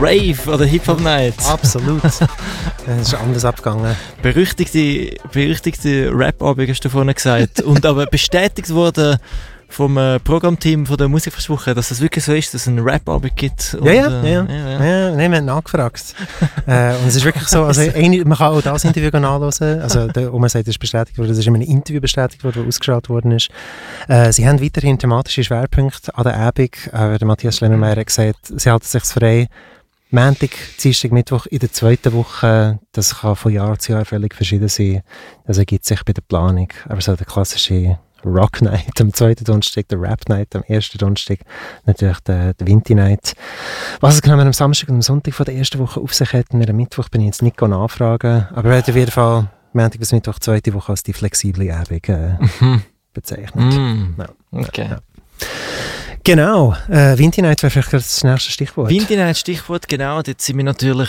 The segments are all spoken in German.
Rave oder Hip-Hop-Night. Absolut. Es ist anders abgegangen. Berüchtigte Rap-Abend hast du vorhin gesagt. Und aber bestätigt wurde vom Programmteam von der Musikverswoche, dass es wirklich so ist, dass es einen Rap-Abend gibt. Und, Ja. Nein, wir haben nachgefragt. Und es ist wirklich so, also man kann auch das Interview nachhören. Also, man sagt, das ist bestätigt worden, das ist in einem Interview bestätigt worden, das ausgestrahlt worden ist. Sie haben weiterhin thematische Schwerpunkte an der Abend. Der Matthias Schlemmermeier hat gesagt, sie halten sich frei. Montag, Dienstag, Mittwoch in der zweiten Woche, das kann von Jahr zu Jahr völlig verschieden sein. Das ergibt sich bei der Planung. Aber so der klassische Rock Night am zweiten Donnerstag, der Rap Night am ersten Donnerstag, natürlich der Winter Night. Was es genau am Samstag und am Sonntag von der ersten Woche auf sich hat, und am Mittwoch bin ich jetzt nicht nachfragen, aber wir werden auf jeden Fall Montag bis Mittwoch zweite Woche als die flexible Abend bezeichnet. Ja. Okay. Ja. Genau, Winter Night wäre vielleicht das nächste Stichwort. Winter Night Stichwort, genau. Dort sind wir natürlich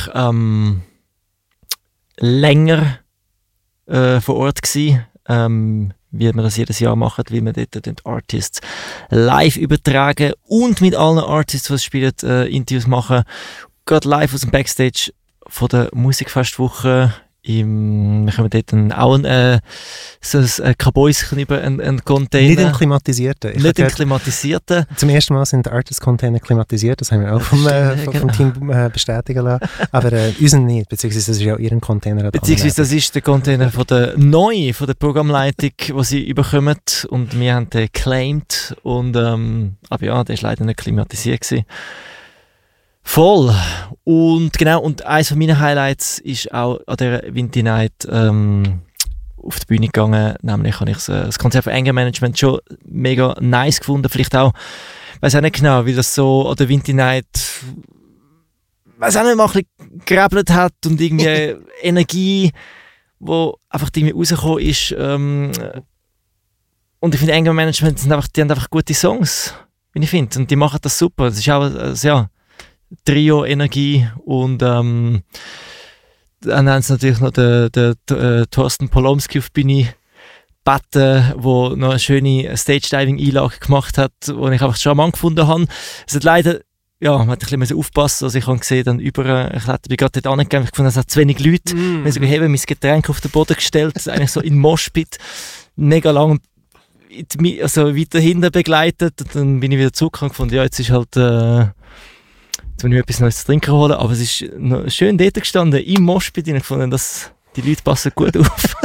länger vor Ort gewesen. Wie wir das jedes Jahr machen, wie wir dort den Artists live übertragen und mit allen Artists, die es spielen, Interviews machen. Gerade live aus dem Backstage von der Musikfestwoche. Wir kommen dort auch so ein Kabäuschen über einen Container. Nicht einen klimatisierten. Nicht einen klimatisierten. Zum ersten Mal sind die Artist-Container klimatisiert, das haben wir auch vom Team bestätigen lassen. Aber unseren nicht, beziehungsweise das ist ja ihren Container. Beziehungsweise das ist der Container von der Programmleitung, den sie überkommen, und wir haben den geclaimed. Und, aber ja, der war leider nicht klimatisiert gewesen. Voll. Und genau, und eines von meinen Highlights ist auch an der Winter Night auf die Bühne gegangen. Nämlich habe ich das Konzept von Anger Management schon mega nice gefunden. Vielleicht auch, weiß auch nicht genau, wie das so an der Winter Night, weiß auch nicht, mal ein bisschen gerebelt hat und irgendwie Energie, die einfach irgendwie rausgekommen ist. Und ich finde, Anger Management die haben einfach gute Songs, wie ich finde. Und die machen das super. Das ist auch, ja, Trio-Energie, und dann haben sie natürlich noch den Thorsten Polomski auf die Bühne gebeten, der noch eine schöne Stage-Diving-Einlage gemacht hat, die ich einfach charmant gefunden habe. Es hat leider, ja, man hat ein bisschen aufpassen, also ich habe gesehen, dann ich bin gerade dort angegangen, ich gefunden, es hat zu wenig Leute. Wir haben sogar mein Getränk auf den Boden gestellt, eigentlich so in Moshpit, mega lang, also weiter hinten begleitet, und dann bin ich wieder zurückgekommen und gefunden, ja, jetzt ist halt jetzt muss ich mir etwas Neues zu trinken holen, aber es ist noch schön dort gestanden, im Moshpit, und ich fand, dass die Leute passen gut auf.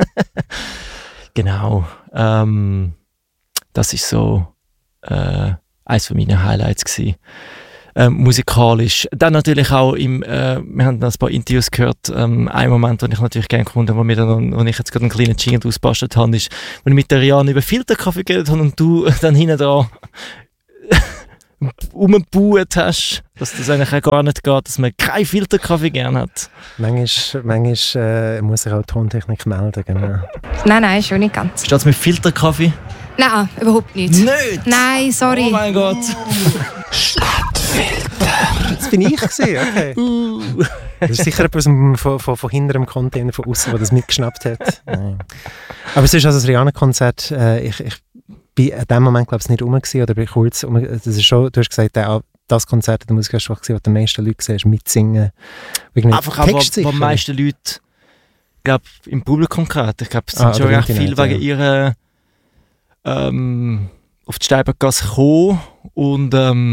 Genau. Das ist so eines von meinen Highlights gewesen. Musikalisch. Dann natürlich auch wir haben noch ein paar Interviews gehört. Ein Moment, den ich natürlich gerne gefunden habe, wo ich jetzt gerade einen kleinen Jingle ausgebastelt habe, ist, wenn ich mit der Rihanna über Filterkaffee geredet habe und du dann hinten da umgebaut hast, dass das eigentlich auch gar nicht geht, dass man keinen Filterkaffee gerne hat. Manchmal muss ich auch Tontechnik melden, genau. Nein, schon nicht ganz. Steht es mit Filterkaffee? Nein, überhaupt nicht. Nicht? Nein, sorry. Oh mein Gott. Stadtfilter. Das bin ich gewesen, okay. Das ist sicher jemand von hinterm Container von außen, der das mitgeschnappt hat. Nein. Aber es ist also das Rihanna-Konzert, ich bin in dem Moment, glaube ich, nicht rum gewesen, oder bin ich kurz das ist schon, du hast gesagt, das Konzert in der Musikfestwoche, wo die meisten Leute siehst, mitsingen. Einfach auch, wo die meisten Leute, glaube im Publikum gerade. Ich glaube, es sind schon recht viel wegen ihrer auf die Steibergasse gekommen, und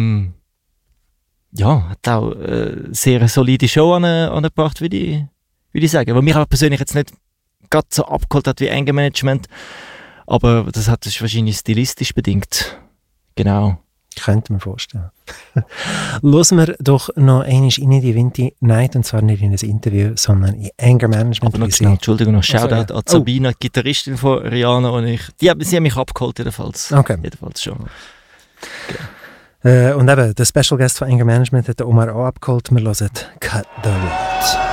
ja, hat auch sehr eine solide Show angebracht, würde ich sagen. Was mich aber persönlich jetzt nicht gerade so abgeholt hat wie Anger Management, aber das ist wahrscheinlich stilistisch bedingt. Genau. Könnte mir vorstellen. Hören wir doch noch einmal in die Winter Night, und zwar nicht in ein Interview, sondern in Anger Management. Aber noch schnell, Entschuldigung, noch Shoutout an Sabina, die Gitarristin von Rihanna, und sie haben mich abgeholt, jedenfalls. Okay. Jedenfalls schon. Genau. Und eben, der Special Guest von Anger Management hat Omar auch abgeholt. Wir hören Cut the Road.